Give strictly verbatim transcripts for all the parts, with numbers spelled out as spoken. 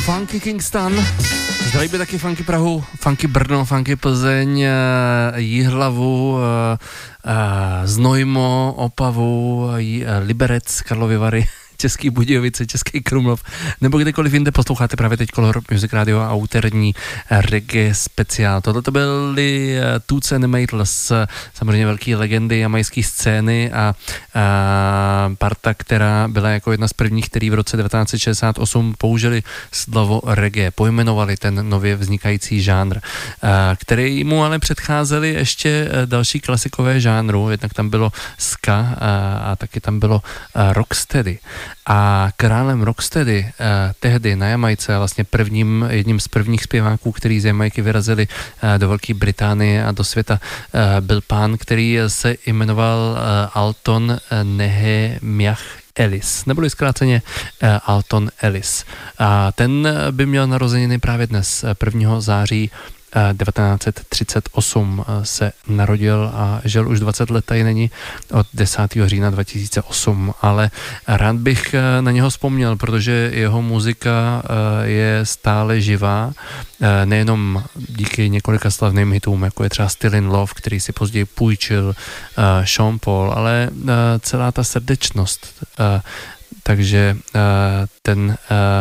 Funky Kingston. Zdraví by taky Funky Prahu, Funky Brno, Funky Plzeň, Jihlavu, Znojmo, Opavu, Liberec, Karlovy Vary, Český Budějovice, Český Krumlov, nebo kdekoliv jinde posloucháte právě teď Color Music Radio a úterní reggae speciál. Tohle to byly Toots and Maytals, samozřejmě velký legendy jamajské scény a, a parta, která byla jako jedna z prvních, který v roce devatenáct set šedesát osm použili slovo reggae, pojmenovali ten nově vznikající žánr, a, který mu ale předcházeli ještě další klasikové žánru, jednak tam bylo ska a, a taky tam bylo rocksteady. A králem rocksteady eh, tehdy na Jamajce a vlastně prvním, jedním z prvních zpěváků, který z Jamajky vyrazili eh, do Velké Británie a do světa, eh, byl pán, který se jmenoval eh, Alton Nehemiah Ellis, neboli zkráceně eh, Alton Ellis. A ten by měl narozeniny právě dnes, prvního září devatenáct set třicet osm se narodil a žil už dvacet let, tady není, od desátého října dva tisíce osm, ale rád bych na něho vzpomněl, protože jeho muzika je stále živá, nejenom díky několika slavným hitům, jako je třeba Still in Love, který si později půjčil Sean Paul, ale celá ta srdečnost, takže ten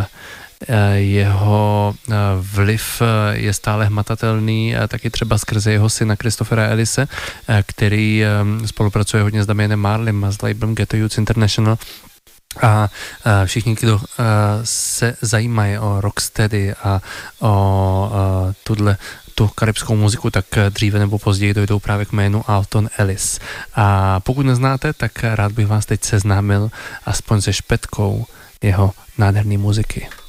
jeho vliv je stále hmatatelný, taky třeba skrze jeho syna Christophera Ellise, který spolupracuje hodně s Damianem Marleym a s labelem Ghetto Youth International. A všichni, kdo se zajímají o rocksteady a o tuhle tu karibskou muziku, tak dříve nebo později dojdou právě k jménu Alton Ellis. A pokud neznáte, tak rád bych vás teď seznámil aspoň se špetkou jeho nádherné muziky.